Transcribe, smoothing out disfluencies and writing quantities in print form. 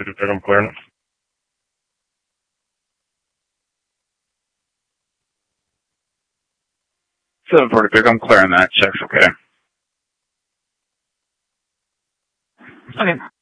Big, I'm clearing. 740 Big, I'm clearing that. Check's okay. Okay.